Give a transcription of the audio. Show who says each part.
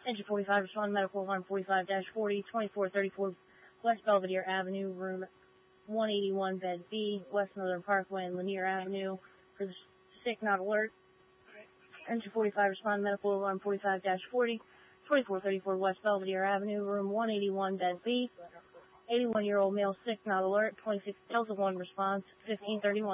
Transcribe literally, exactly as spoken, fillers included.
Speaker 1: Engine forty-five, respond to medical alarm forty-five dash forty, twenty-four thirty-four West Belvedere Avenue, room one eighty-one, bed B, West Northern Parkway and Lanier Avenue, for the sick not alert. Engine forty-five, respond to medical alarm forty-five dash forty, twenty-four thirty-four West Belvedere Avenue, room one eighty-one, bed B, eighty-one-year-old male sick not alert, twenty-six Delta one response, fifteen thirty-one.